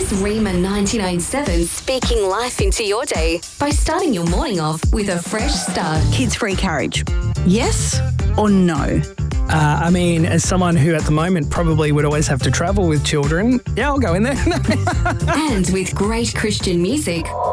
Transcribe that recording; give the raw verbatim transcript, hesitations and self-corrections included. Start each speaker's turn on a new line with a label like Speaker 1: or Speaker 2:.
Speaker 1: Here's Rima ninety-nine point seven speaking life into your day by starting your morning off with a fresh start.
Speaker 2: Kids-free carriage, yes or no?
Speaker 3: Uh, I mean, as someone who at the moment probably would always have to travel with children, yeah, I'll go in there.
Speaker 1: And with great Christian music,